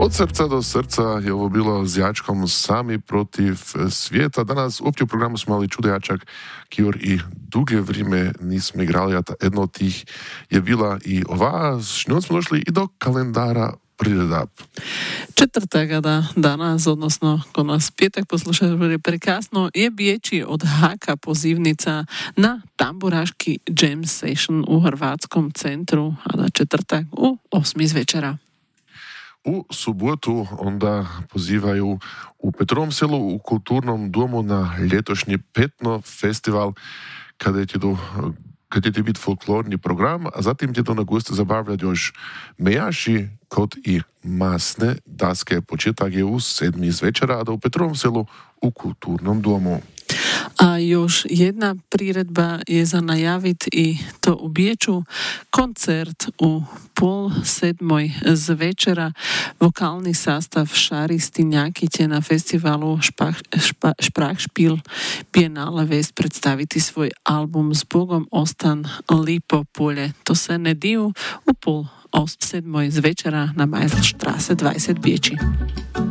Od srdca do srdca je ovo bilo s Jačkom Sami protiv svijeta. Danas u programu smo mali čudo Jačak, kjer i duge vrijeme nismo igrali, a jedno od tih je bila i ova. S njom smo došli i do kalendara priredab. Četvrtega danas, odnosno ko nas petek poslušali prekasno, je bijeći od Haka pozivnica na tamburaški jam session u Hrvatskom centru, a na četvrtak u 8 zvečera. U subotu onda pozivaju u Petrovom selu u kulturnom domu na ljetošnji Petno festival, kada će biti folklorni program, a zatim će to na goste zabavljati još mejaši, kot i masne daske. Početak je u 7 zvečera, a da u Petrovom selu u kulturnom domu. A još jedna priredba je za najavit i to u Biječu. Koncert u 6:30 zvečera. Vokalni sastav Šari Stinjaki će na festivalu Sprachspiel Biennale West predstaviti svoj album S Bogom ostan lipo polje. To se nediju u 6:30 zvečera na Meiselstraße 20 Biječi.